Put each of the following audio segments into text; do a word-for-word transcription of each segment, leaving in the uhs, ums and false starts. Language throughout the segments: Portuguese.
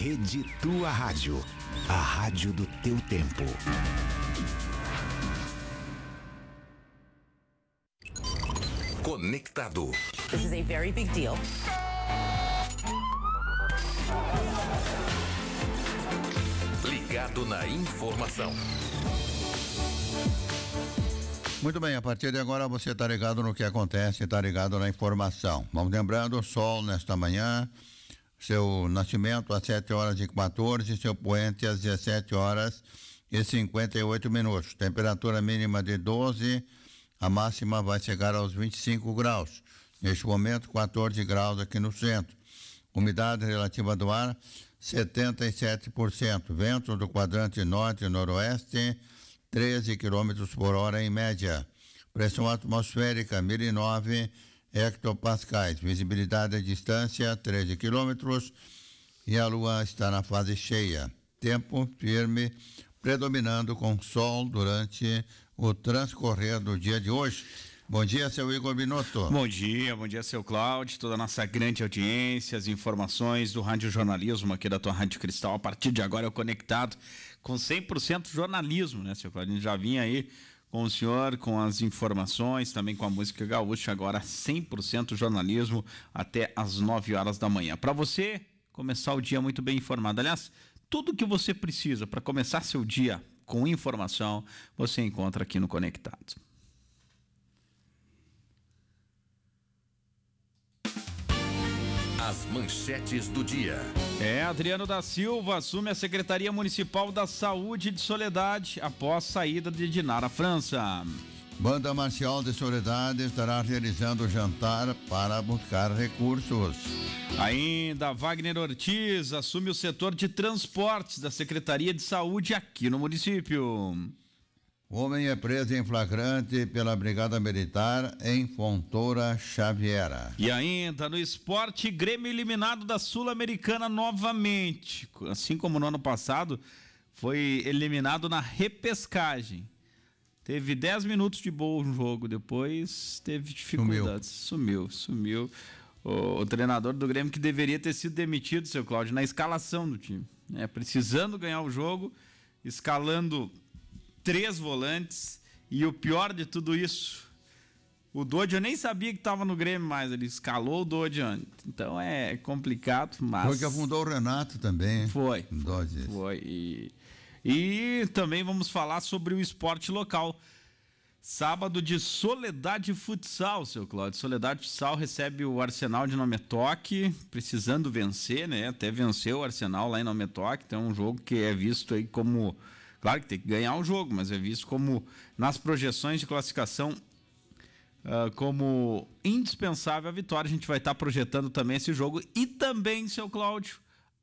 Rede Tua Rádio, a rádio do teu tempo. Conectado. This is a very big deal. Ligado na informação. Muito bem, a partir de agora você está ligado no que acontece, está ligado na informação. Vamos lembrando, o sol nesta manhã, seu nascimento às sete horas e quatorze, seu poente às dezessete horas e cinquenta e oito minutos. Temperatura mínima de doze, a máxima vai chegar aos vinte e cinco graus. Neste momento, quatorze graus aqui no centro. Umidade relativa do ar, setenta e sete por cento. Vento do quadrante norte e noroeste, treze quilômetros por hora em média. Pressão atmosférica, mil e nove hectopascais. Visibilidade à distância, treze quilômetros. E a lua está na fase cheia. Tempo firme, predominando com sol durante o transcorrer do dia de hoje. Bom dia, seu Igor Binotto. Bom dia, bom dia, seu Cláudio, toda a nossa grande audiência, as informações do Rádio Jornalismo aqui da tua Rádio Cristal. A partir de agora eu conectado com cem por cento jornalismo, né, seu Cláudio? A gente já vinha aí com o senhor, com as informações, também com a música gaúcha, agora cem por cento jornalismo até às nove horas da manhã. Para você começar o dia muito bem informado. Aliás, tudo que você precisa para começar seu dia com informação, você encontra aqui no Conectado. As manchetes do dia. É, Adriano da Silva assume a Secretaria Municipal da Saúde de Soledade após saída de Dinara França. Banda Marcial de Soledade estará realizando jantar para buscar recursos. Ainda, Wagner Ortiz assume o setor de transportes da Secretaria de Saúde aqui no município. O homem é preso em flagrante pela Brigada Militar em Fontoura Xaviera. E ainda, no esporte, Grêmio eliminado da Sul-Americana novamente. Assim como no ano passado, foi eliminado na repescagem. Teve dez minutos de bom jogo, depois teve dificuldades. Sumiu, sumiu. sumiu. O, o treinador do Grêmio que deveria ter sido demitido, seu Cláudio, na escalação do time. É, precisando ganhar o jogo, escalando três volantes, e o pior de tudo isso, o Dodge eu nem sabia que estava no Grêmio mais, ele escalou o Dodge antes, então é complicado, mas... Foi que afundou o Renato também. Foi, Dodge. foi, e, e também vamos falar sobre o esporte local. Sábado de Soledade Futsal, seu Cláudio. Soledade Futsal recebe o Arsenal de Nome Toque, precisando vencer, né, até venceu o Arsenal lá em Nome Toque, então é um jogo que é visto aí como... Claro que tem que ganhar o jogo, mas é visto como, nas projeções de classificação, uh, como indispensável a vitória. A gente vai estar tá projetando também esse jogo e também, seu Cláudio,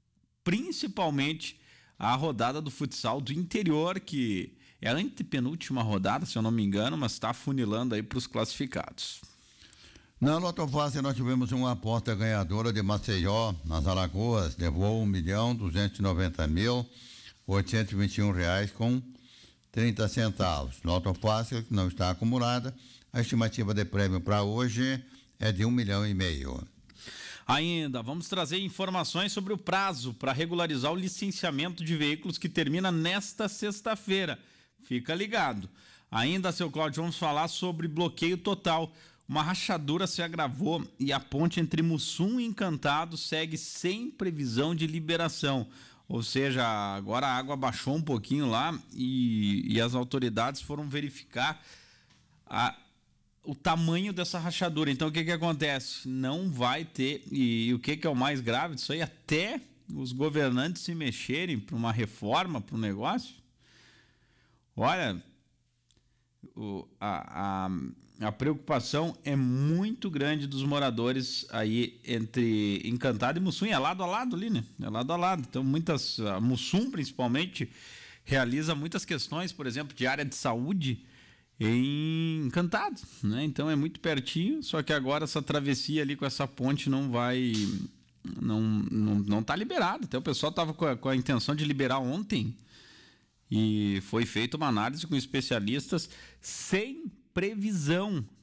principalmente a rodada do futsal do interior, que é a antepenúltima rodada, se eu não me engano, mas está funilando aí para os classificados. Na Loto Fácil nós tivemos uma aposta ganhadora de Maceió, nas Alagoas, levou um milhão duzentos e noventa mil oitocentos e vinte e um reais com trinta centavos. Loto Fácil, que não está acumulada, a estimativa de prêmio para hoje é de um milhão e meio. Ainda, vamos trazer informações sobre o prazo para regularizar o licenciamento de veículos que termina nesta sexta-feira. Fica ligado. Ainda, seu Cláudio, vamos falar sobre bloqueio total. Uma rachadura se agravou e a ponte entre Mussum e Encantado segue sem previsão de liberação. Ou seja, agora a água baixou um pouquinho lá e, e as autoridades foram verificar a, o tamanho dessa rachadura. Então, o que que acontece? Não vai ter, e, e o que que é o mais grave disso aí, até os governantes se mexerem para uma reforma, para um negócio. Olha, o, a, a, a preocupação é muito grande dos moradores aí entre Encantado e Mussum, é lado a lado ali, né? É lado a lado. Então, muitas, a Mussum principalmente realiza muitas questões, por exemplo, de área de saúde em Encantado, né? Então é muito pertinho, só que agora essa travessia ali com essa ponte não vai, não, não, não tá liberado. Até o pessoal tava com a, com a intenção de liberar ontem e foi feita uma análise com especialistas sem previsão